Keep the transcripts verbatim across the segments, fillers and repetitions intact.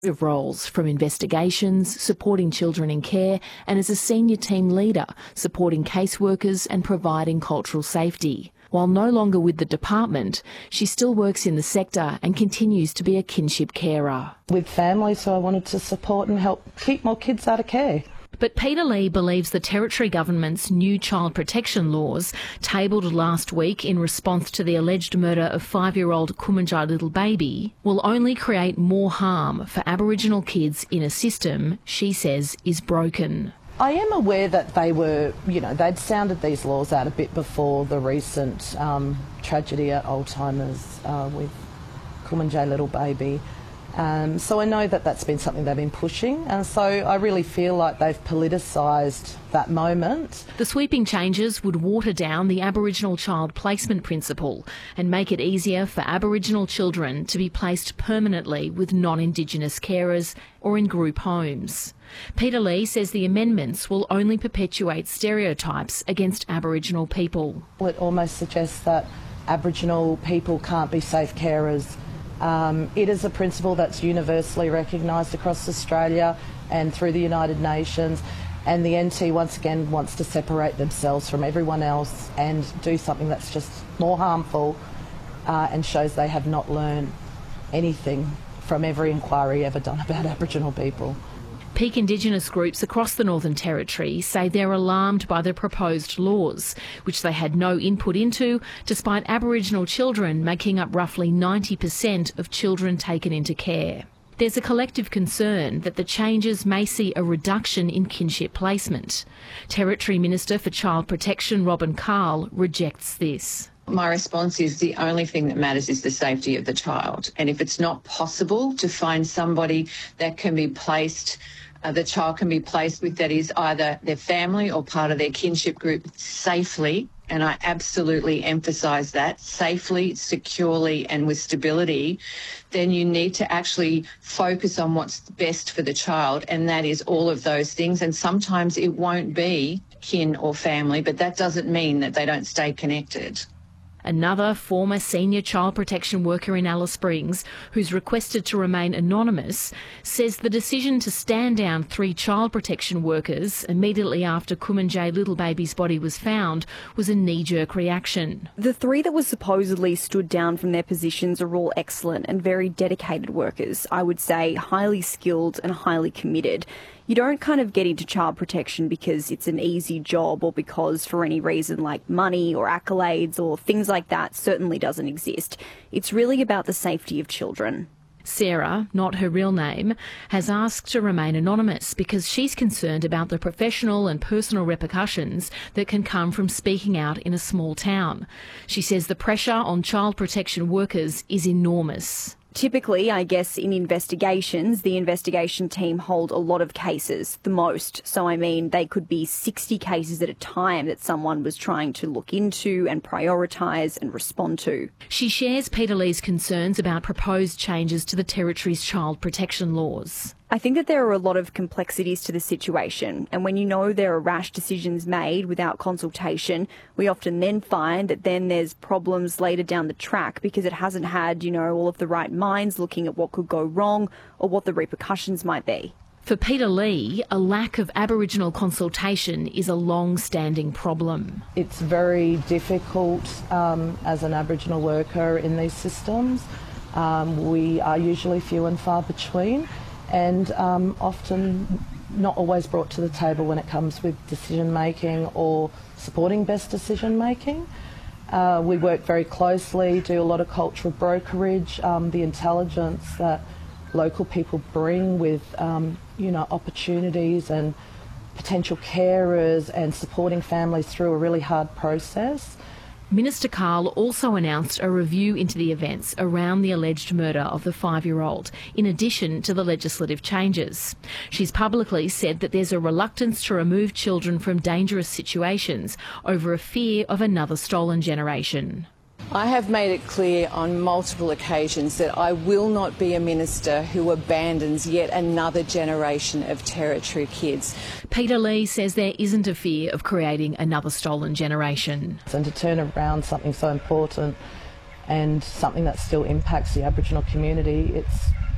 of roles, from investigations, supporting children in care, and as a senior team leader, supporting caseworkers and providing cultural safety. While no longer with the department, she still works in the sector and continues to be a kinship carer. With families, so I wanted to support and help keep more kids out of care. But Peter Lee believes the Territory Government's new child protection laws, tabled last week in response to the alleged murder of five-year-old Kumanjai Little Baby, will only create more harm for Aboriginal kids in a system she says is broken. I am aware that they were, you know, they'd sounded these laws out a bit before the recent um, tragedy at Oldtimers uh, with Kumanjai Little Baby. Um, so I know that that's been something they've been pushing, and so I really feel like they've politicised that moment. The sweeping changes would water down the Aboriginal child placement principle and make it easier for Aboriginal children to be placed permanently with non-Indigenous carers or in group homes. Peter Lee says the amendments will only perpetuate stereotypes against Aboriginal people. It almost suggests that Aboriginal people can't be safe carers. Um, it is a principle that's universally recognised across Australia and through the United Nations, and the N T once again wants to separate themselves from everyone else and do something that's just more harmful uh, and shows they have not learned anything from every inquiry ever done about Aboriginal people. Peak Indigenous groups across the Northern Territory say they're alarmed by the proposed laws, which they had no input into, despite Aboriginal children making up roughly ninety percent of children taken into care. There's a collective concern that the changes may see a reduction in kinship placement. Territory Minister for Child Protection Robin Carl rejects this. My response is the only thing that matters is the safety of the child. And if it's not possible to find somebody that can be placed, uh, the child can be placed with that is either their family or part of their kinship group safely, and I absolutely emphasise that, safely, securely and with stability, then you need to actually focus on what's best for the child, and that is all of those things. And sometimes it won't be kin or family, but that doesn't mean that they don't stay connected. Another former senior child protection worker in Alice Springs, who's requested to remain anonymous, says the decision to stand down three child protection workers immediately after Kumanjai Little Baby's body was found was a knee-jerk reaction. The three that were supposedly stood down from their positions are all excellent and very dedicated workers. I would say highly skilled and highly committed. You don't kind of get into child protection because it's an easy job or because for any reason like money or accolades or things like that certainly doesn't exist. It's really about the safety of children. Sarah, not her real name, has asked to remain anonymous because she's concerned about the professional and personal repercussions that can come from speaking out in a small town. She says the pressure on child protection workers is enormous. Typically, I guess, in investigations, the investigation team hold a lot of cases, the most. So, I mean, they could be sixty cases at a time that someone was trying to look into and prioritise and respond to. She shares Peter Lee's concerns about proposed changes to the Territory's child protection laws. I think that there are a lot of complexities to the situation, and when you know there are rash decisions made without consultation, we often then find that then there's problems later down the track because it hasn't had, you know, all of the right minds looking at what could go wrong or what the repercussions might be. For Peter Lee, a lack of Aboriginal consultation is a long-standing problem. It's very difficult um, as an Aboriginal worker in these systems. Um, we are usually few and far between, and um, often not always brought to the table when it comes with decision making or supporting best decision making. Uh, we work very closely, do a lot of cultural brokerage, um, the intelligence that local people bring with um, you know, opportunities and potential carers and supporting families through a really hard process. Minister Carl also announced a review into the events around the alleged murder of the five-year-old, in addition to the legislative changes. She's publicly said that there's a reluctance to remove children from dangerous situations over a fear of another stolen generation. I have made it clear on multiple occasions that I will not be a minister who abandons yet another generation of Territory kids. Peter Lee says there isn't a fear of creating another stolen generation. And to turn around something so important and something that still impacts the Aboriginal community, it's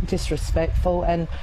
disrespectful, and